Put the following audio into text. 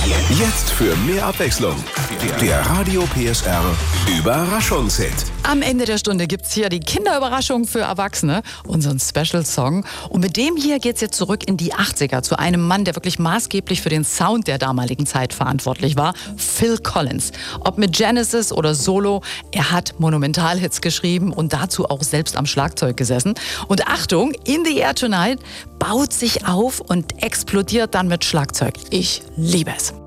Jetzt für mehr Abwechslung. Der Radio PSR Überraschungshit. Am Ende der Stunde gibt's hier die Kinderüberraschung für Erwachsene, unseren Special-Song. Und mit dem hier geht's jetzt zurück in die 80er zu einem Mann, der wirklich maßgeblich für den Sound der damaligen Zeit verantwortlich war, Phil Collins. Ob mit Genesis oder Solo, er hat Monumentalhits geschrieben und dazu auch selbst am Schlagzeug gesessen. Und Achtung, In the Air Tonight baut sich auf und explodiert dann mit Schlagzeug. Ich liebe es.